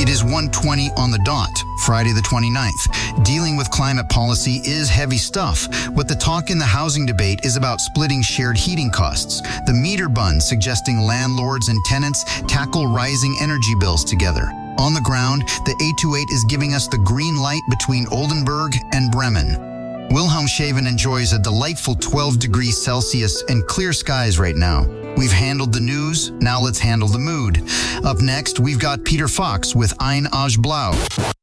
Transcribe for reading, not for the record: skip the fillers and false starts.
It is 1:20 on the dot, Friday the 29th. Dealing with climate policy is heavy stuff, but the talk in the housing debate is about splitting shared heating costs. The meter bun suggesting landlords and tenants tackle rising energy bills together. On the ground, the 828 is giving us the green light between Oldenburg and Bremen. Wilhelmshaven enjoys a delightful 12 degrees Celsius and clear skies right now. We've handled the news, now let's handle the mood. Up next, we've got Peter Fox with Ein Age Blau.